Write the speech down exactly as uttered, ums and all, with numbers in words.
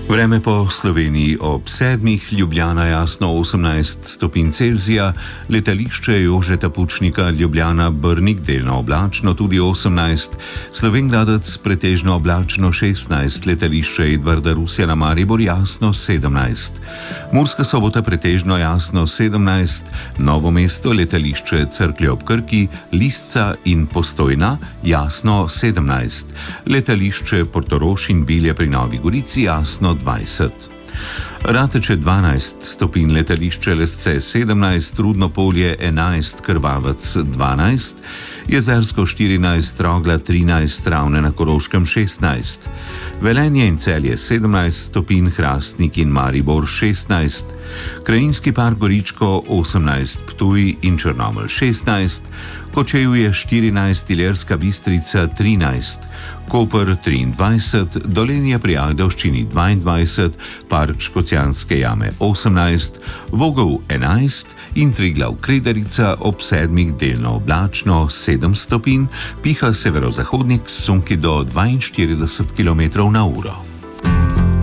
Vreme po Sloveniji ob sedmih, Ljubljana jasno osemnajst stopinj Celzija, letališče Jožeta Pučnika Ljubljana Brnik delno oblačno tudi osemnajst, Slovenj Gradec pretežno oblačno šestnajst, letališče Edvarda Rusjana Maribor jasno sedemnajst, Murska Sobota pretežno jasno sedemnajst, Novo mesto letališče Cerklje ob Krki, Lisca in Postojna jasno sedemnajst, letališče Portorož in Bilje pri Novi Gorici jasno dvajset. Rateče dvanajst stopinj, letališče Lesce sedemnajst, Rudno Polje enajst, Krvavec dvanajst, Jezersko štirinajst, Rogla trinajst, Ravne na Koroškem šestnajst, Velenje in Celje sedemnajst stopinj, Hrastnik in Maribor šestnajst, Krajinski park Goričko osemnajst, Ptuj in Črnomelj šestnajst, Kočevje štirinajst, Ilirska Bistrica trinajst, Koper triindvajset, Dolenje pri Ajdovščini dvaindvajset, Park Škocjanske jame osemnajst, Vogel enajst in Triglav Kredarica ob sedmih delno oblačno sedem stopinj, piha severozahodnik s sunki do dvainštirideset kilometrov na uro.